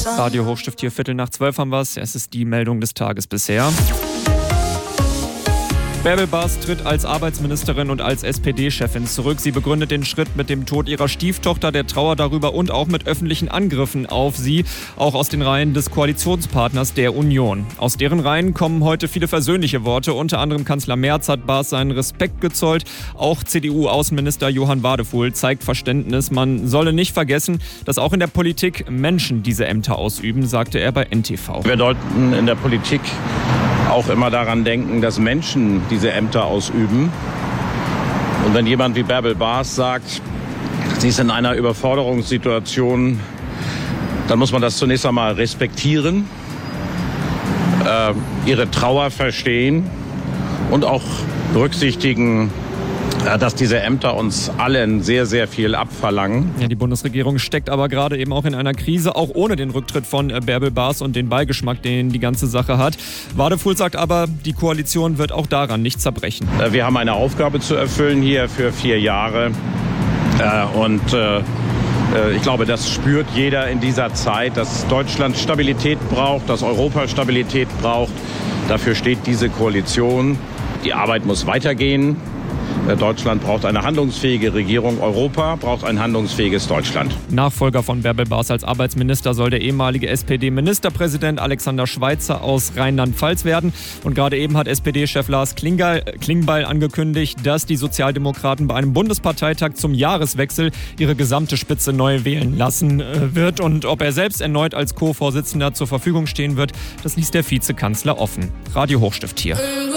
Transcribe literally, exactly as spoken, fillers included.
Radio Hochstift hier, Viertel nach zwölf haben wir es. Es ist die Meldung des Tages bisher. Bärbel Bas tritt als Arbeitsministerin und als S P D-Chefin zurück. Sie begründet den Schritt mit dem Tod ihrer Stieftochter, der Trauer darüber und auch mit öffentlichen Angriffen auf sie, auch aus den Reihen des Koalitionspartners der Union. Aus deren Reihen kommen heute viele versöhnliche Worte. Unter anderem Kanzler Merz hat Bas seinen Respekt gezollt. Auch C D U-Außenminister Johann Wadefuhl zeigt Verständnis. Man solle nicht vergessen, dass auch in der Politik Menschen diese Ämter ausüben, sagte er bei N T V. Wir sollten in der Politik auch immer daran denken, dass Menschen diese Ämter ausüben. Und wenn jemand wie Bärbel Bas sagt, sie ist in einer Überforderungssituation, dann muss man das zunächst einmal respektieren, äh, ihre Trauer verstehen und auch berücksichtigen, dass diese Ämter uns allen sehr, sehr viel abverlangen. Ja, die Bundesregierung steckt aber gerade eben auch in einer Krise, auch ohne den Rücktritt von Bärbel Bas und den Beigeschmack, den die ganze Sache hat. Wadefuhl sagt aber, die Koalition wird auch daran nicht zerbrechen. Wir haben eine Aufgabe zu erfüllen hier für vier Jahre. Und ich glaube, das spürt jeder in dieser Zeit, dass Deutschland Stabilität braucht, dass Europa Stabilität braucht. Dafür steht diese Koalition. Die Arbeit muss weitergehen. Deutschland braucht eine handlungsfähige Regierung. Europa braucht ein handlungsfähiges Deutschland. Nachfolger von Bärbel Bas als Arbeitsminister soll der ehemalige S P D-Ministerpräsident Alexander Schweitzer aus Rheinland-Pfalz werden. Und gerade eben hat S P D-Chef Lars Klingbeil angekündigt, dass die Sozialdemokraten bei einem Bundesparteitag zum Jahreswechsel ihre gesamte Spitze neu wählen lassen wird. Und ob er selbst erneut als Co-Vorsitzender zur Verfügung stehen wird, das ließ der Vizekanzler offen. Radio Hochstift hier.